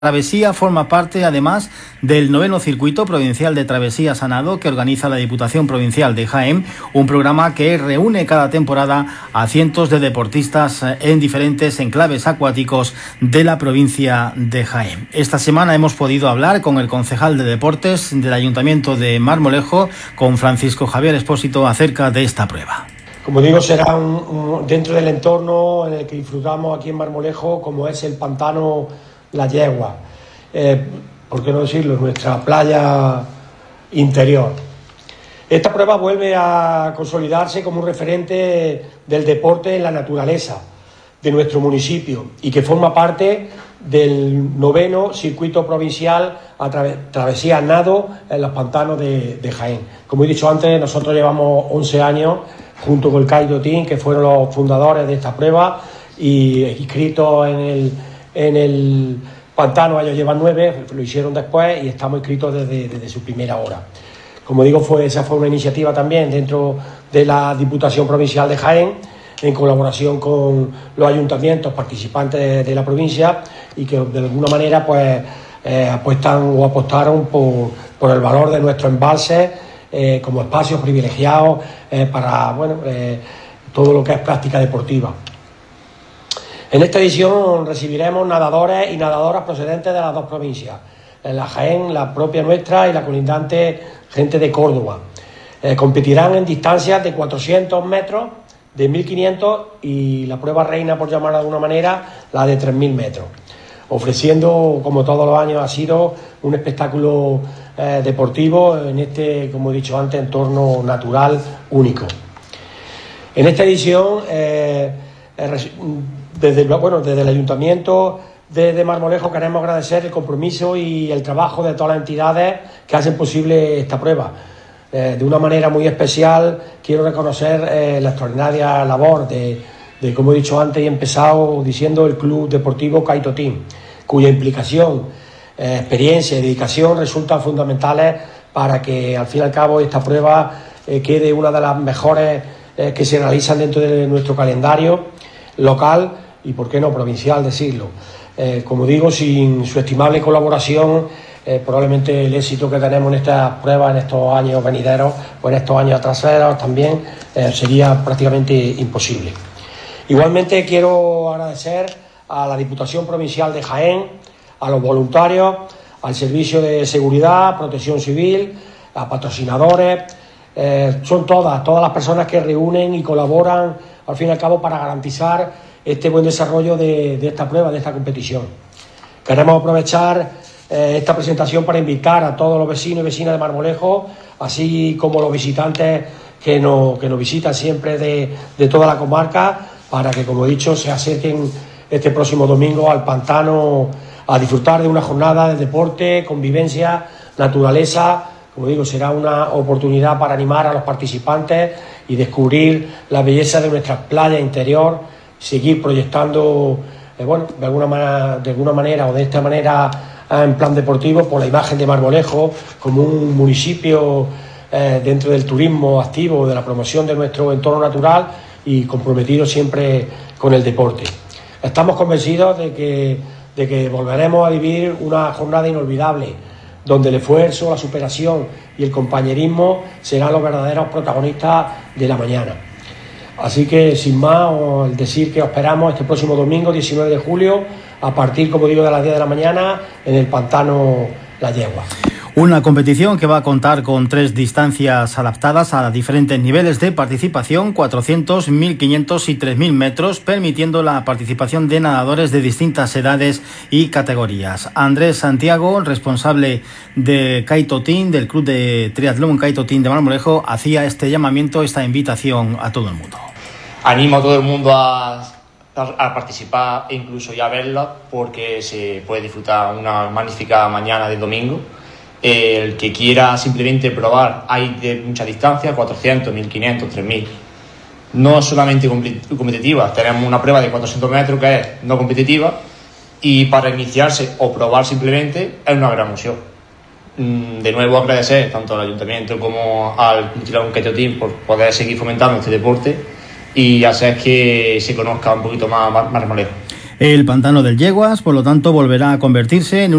Travesía forma parte, además, del 9º Circuito Provincial de Travesías a Nado que organiza la Diputación Provincial de Jaén, un programa que reúne cada temporada a cientos de deportistas en diferentes enclaves acuáticos de la provincia de Jaén. Esta semana hemos podido hablar con el concejal de Deportes del Ayuntamiento de Marmolejo, con Francisco Javier Expósito, acerca de esta prueba. Como digo, será dentro del entorno en el que disfrutamos aquí en Marmolejo, como es el pantano La Yegua, por qué no decirlo, nuestra playa interior. Esta prueba vuelve a consolidarse como un referente del deporte en la naturaleza de nuestro municipio y que forma parte del 9º Circuito Provincial a Travesía a Nado en los pantanos de Jaén. Como he dicho antes, nosotros llevamos 11 años junto con el Kaito Team, que fueron los fundadores de esta prueba, y inscritos en el pantano. Ellos llevan 9, lo hicieron después y estamos inscritos desde su primera hora. Como digo, esa fue una iniciativa también dentro de la Diputación Provincial de Jaén, en colaboración con los ayuntamientos participantes de la provincia, y que de alguna manera pues apostaron por el valor de nuestros embalses como espacios privilegiados para todo lo que es práctica deportiva. En esta edición recibiremos nadadores y nadadoras procedentes de las dos provincias, la Jaén, la propia nuestra, y la colindante gente de Córdoba. Competirán en distancias de 400 metros, de 1.500 y la prueba reina, por llamarla de alguna manera, la de 3.000 metros, ofreciendo, como todos los años ha sido, un espectáculo deportivo en este, como he dicho antes, entorno natural único. En esta edición, desde el Ayuntamiento de Marmolejo queremos agradecer el compromiso y el trabajo de todas las entidades que hacen posible esta prueba. De una manera muy especial quiero reconocer la extraordinaria labor de, como he dicho antes y he empezado diciendo, el Club Deportivo Kaito Team, cuya implicación, experiencia y dedicación resultan fundamentales para que al fin y al cabo esta prueba quede una de las mejores que se realizan dentro de nuestro calendario local y, por qué no, provincial, decirlo. Como digo, sin su estimable colaboración, probablemente el éxito que tenemos en estas pruebas en estos años venideros o en estos años traseros también sería prácticamente imposible. Igualmente quiero agradecer a la Diputación Provincial de Jaén, a los voluntarios, al Servicio de Seguridad, Protección Civil, a patrocinadores. Son todas las personas que reúnen y colaboran al fin y al cabo para garantizar este buen desarrollo de esta prueba, de esta competición. Queremos aprovechar esta presentación para invitar a todos los vecinos y vecinas de Marmolejo, así como los visitantes que nos visitan siempre de toda la comarca, para que, como he dicho, se acerquen este próximo domingo al pantano a disfrutar de una jornada de deporte, convivencia, naturaleza. Como digo, será una oportunidad para animar a los participantes y descubrir la belleza de nuestra playa interior, seguir proyectando, de alguna manera o de esta manera en plan deportivo, por la imagen de Marmolejo como un municipio dentro del turismo activo, de la promoción de nuestro entorno natural y comprometido siempre con el deporte. Estamos convencidos de que volveremos a vivir una jornada inolvidable, donde el esfuerzo, la superación y el compañerismo serán los verdaderos protagonistas de la mañana. Así que, sin más, el decir que os esperamos este próximo domingo, 19 de julio, a partir, como digo, de las 10 de la mañana, en el pantano La Yegua. Una competición que va a contar con 3 distancias adaptadas a diferentes niveles de participación: 400, 1.500 y 3.000 metros, permitiendo la participación de nadadores de distintas edades y categorías. Andrés Santiago, responsable de Kaito Team, del Club de Triatlón Kaito Team de Marmolejo, hacía este llamamiento, esta invitación a todo el mundo. Animo a todo el mundo a participar e incluso ya verla, porque se puede disfrutar una magnífica mañana de domingo. El que quiera simplemente probar, hay de mucha distancia, 400, 1500, 3000. No solamente competitivas, tenemos una prueba de 400 metros que es no competitiva, y para iniciarse o probar simplemente es una gran opción. De nuevo, agradecer tanto al Ayuntamiento como al Club Kaito Team por poder seguir fomentando este deporte y hacer que se conozca un poquito más Marmolejo. El pantano del Yeguas, por lo tanto, volverá a convertirse en